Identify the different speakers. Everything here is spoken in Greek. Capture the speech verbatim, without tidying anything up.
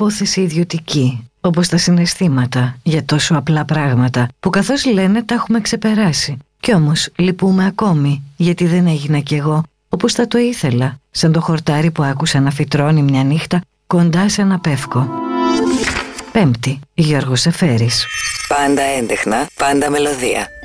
Speaker 1: υπόθεση ιδιωτική, όπως τα συναισθήματα για τόσο απλά πράγματα που καθώς λένε τα έχουμε ξεπεράσει. Κι όμως λυπούμε ακόμη γιατί δεν έγινα κι εγώ όπως θα το ήθελα, σαν το χορτάρι που άκουσα να φυτρώνει μια νύχτα κοντά σε ένα πεύκο. Πέμπτη, Γιώργος Σεφέρης.
Speaker 2: Πάντα έντεχνα, πάντα μελωδία.